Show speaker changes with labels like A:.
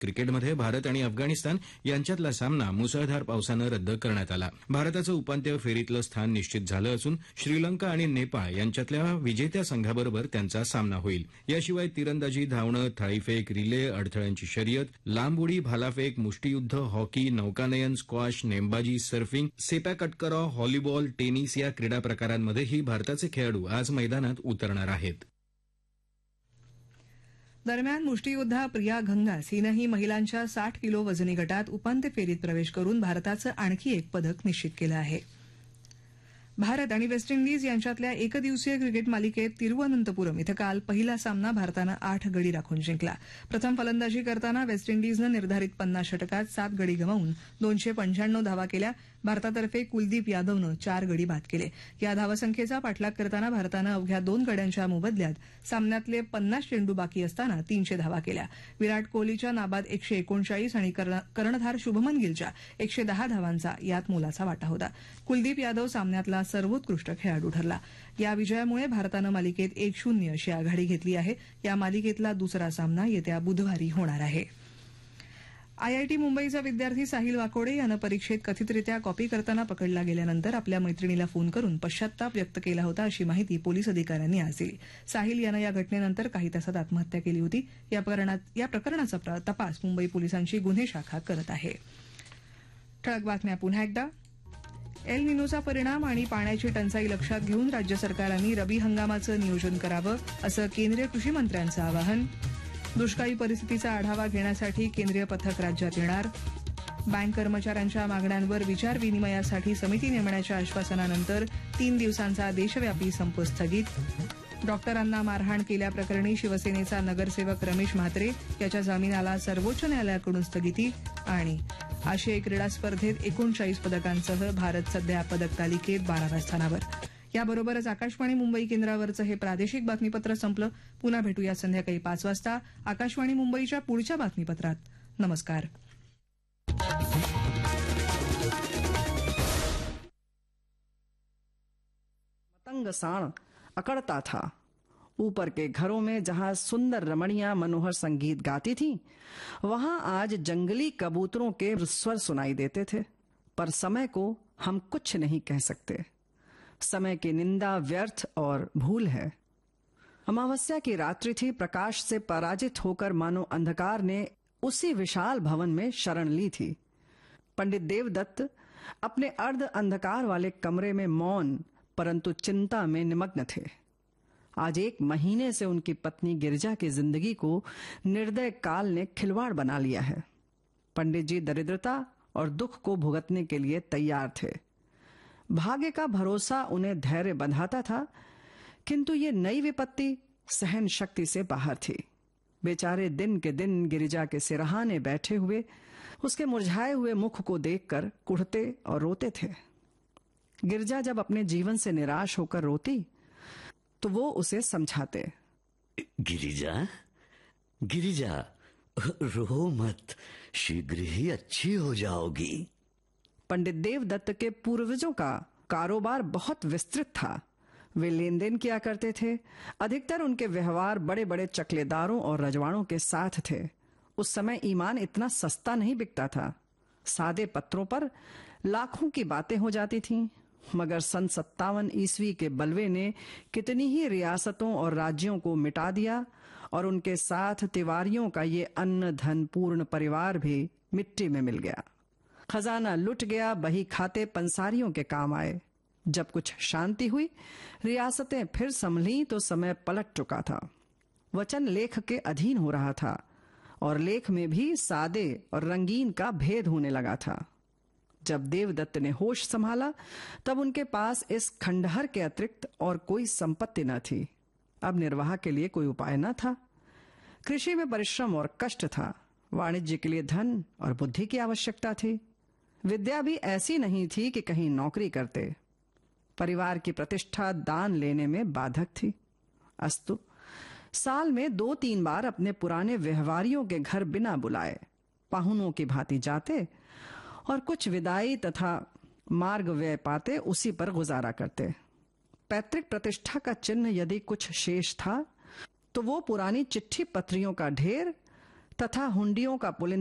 A: क्रिकेटमध्ये भारत आणि अफगाणिस्तान यांच्यातला सामना मुसळधार पावसानं रद्द करण्यात आला. भारताचं उपांत्य फेरीतलं स्थान निश्चित झालं असून श्रीलंका आणि नेपाळ यांच्यातल्या विजेत्या संघाबरोबर त्यांचा सामना होईल. याशिवाय तिरंदाजी, धावणं, थाळीफेक, रिले, अडथळ्यांची शर्यत, लांब उडी, भालाफेक, मुष्टियुद्ध, हॉकी, नौकानयन, स्क्वॉश, नेमबाजी, सर्फिंग, सेपाकटकराव, व्हॉलीबॉल, टेनिस या क्रीडा प्रकारांमध्येही भारताचे खेळाडू आज मैदानात उतरणार आहेत.
B: दरम्यान मुष्टियोद्धा प्रिया घंगास हिनंही महिलांच्या 60 किलो वजनी गटात उपांत्य फेरीत प्रवेश करून भारताचं आणखी एक पदक निश्चित केलं आहे. भारत आणि वेस्ट इंडिज यांच्यातल्या एकदिवसीय क्रिकेट मालिकेत तिरुवनंतपुरम इथं काल पहिला सामना भारतानं 8 गडी राखून जिंकला. प्रथम फलंदाजी करताना वेस्ट इंडिजनं निर्धारित 50 षटकात 7 गडी गमावून 295 धावा केल्या. भारतातर्फे कुलदीप यादवनं 4 गडी बाद केले. या धावसंख्येचा पाठलाग करताना भारतानं अवघ्या 2 गड्यांच्या मोबदल्यात सामन्यातले 50 चेंडू बाकी असताना 300 धावा केल्या. विराट कोहलीच्या नाबाद 139 आणि कर्णधार शुभमन गिलच्या 110 धावांचा यात मोलाचा वाटा होता. कुलदीप यादव सामन्यातला सर्वोत्कृष्ट खेळाडू ठरला. या विजयामुळे भारतानं मालिकेत 1-0 अशी आघाडी घेतली आहे. या मालिकेतला दुसरा सामना येत्या बुधवारी होणार आहे. आयआयटी मुंबईचा विद्यार्थी साहिल वाकोडे यानं परीक्षेत कथितरित्या कॉपी करताना पकडला गेल्यानंतर आपल्या मैत्रिणीला फोन करून पश्चात्ताप व्यक्त केला होता अशी माहिती पोलीस अधिकाऱ्यांनी आज दिली. साहिल यानं या घटनेनंतर काही तासात आत्महत्या केली होती. या प्रकरणाचा तपास मुंबई पोलिसांची गुन्हे शाखा करत आहे. ठळक बातम्या पुन्हा एकदा. एल निनोचा परिणाम आणि पाण्याची टंचाई लक्षात घेऊन राज्य सरकारांनी रबी हंगामाचं नियोजन करावं असं केंद्रीय कृषी मंत्र्यांचं आवाहन. दुष्काळी परिस्थितीचा आढावा घेण्यासाठी केंद्रीय पथक राज्यात येणार. बँक कर्मचाऱ्यांच्या मागण्यांवर विचारविनिमयासाठी समिती नेमण्याच्या आश्वासनानंतर 3 दिवसांचा देशव्यापी संप स्थगित. डॉक्टरांना मारहाण केल्याप्रकरणी शिवसेनेचा नगरसेवक रमेश म्हात्रे याच्या जामिनाला सर्वोच्च न्यायालयाकडून स्थगिती. आणि आशियाई क्रीडा स्पर्धेत 39 पदकांसह भारत सध्या पदक तालिकेत 12व्या स्थानावर. याबरोबरच आकाशवाणी मुंबई केंद्रावरचं हे प्रादेशिक बातमीपत्र संपलं. पुन्हा भेटूया संध्याकाळी 5 वाजता आकाशवाणी मुंबईच्या पुढच्या बातमीपत्रात. नमस्कार.
C: मतंग साण अकड़ता था. ऊपर के घरों में जहां सुंदर रमणियां मनोहर संगीत गाती थीं, वहां आज जंगली कबूतरों के स्वर सुनाई देते थे. पर समय को हम कुछ नहीं कह सकते. समय की निंदा व्यर्थ और भूल है. अमावस्या की रात्रि थी. प्रकाश से पराजित होकर मानो अंधकार ने उसी विशाल भवन में शरण ली थी. पंडित देवदत्त अपने अर्ध अंधकार वाले कमरे में मौन परंतु चिंता में निमग्न थे. आज 1 महीने से उनकी पत्नी गिरिजा की जिंदगी को निर्दय काल ने खिलवाड़ बना लिया है. पंडित जी दरिद्रता और दुख को भुगतने के लिए तैयार थे. भाग्य का भरोसा उन्हें धैर्य बंधाता था, किंतु ये नई विपत्ति सहन शक्ति से बाहर थी. बेचारे दिन के दिन गिरिजा के सिरहाने बैठे हुए उसके मुरझाए हुए मुख को देखकर कुढ़ते और रोते थे. गिरिजा जब अपने जीवन से निराश होकर रोती तो वो उसे समझाते.
D: गिरिजा, गिरिजा, रो मत, शीघ्र ही अच्छी हो जाओगी.
C: पंडित देवदत्त के पूर्वजों का कारोबार बहुत विस्तृत था. वे लेन देन किया करते थे. अधिकतर उनके व्यवहार बड़े बड़े चकलेदारों और रजवाड़ों के साथ थे. उस समय ईमान इतना सस्ता नहीं बिकता था. सादे पत्रों पर लाखों की बातें हो जाती थीं. मगर सन 57 ईस्वी के बलवे ने कितनी ही रियासतों और राज्यों को मिटा दिया और उनके साथ तिवारियों का ये अन्न धन पूर्ण परिवार भी मिट्टी में मिल गया. खजाना लुट गया. बही खाते पंसारियों के काम आए. जब कुछ शांति हुई, रियासतें फिर संभली तो समय पलट चुका था. वचन लेख के अधीन हो रहा था और लेख में भी सादे और रंगीन का भेद होने लगा था. जब देवदत्त ने होश संभाला तब उनके पास इस खंडहर के अतिरिक्त और कोई संपत्ति न थी. अब निर्वाह के लिए कोई उपाय न था. कृषि में परिश्रम और कष्ट था. वाणिज्य के लिए धन और बुद्धि की आवश्यकता थी. विद्या भी ऐसी नहीं थी कि कहीं नौकरी करते. परिवार की प्रतिष्ठा दान लेने में बाधक थी. अस्तु, साल में 2-3 बार अपने पुराने व्यवहारियों के घर बिना बुलाए पाहुनों की भांति जाते और कुछ विदाई तथा मार्ग व्यय पाते उसी पर गुजारा करते. पैतृक प्रतिष्ठा का चिन्ह यदि कुछ शेष था तो वो पुरानी चिट्ठी पत्रियों का ढेर तथा हुंडियों का पुलिंदा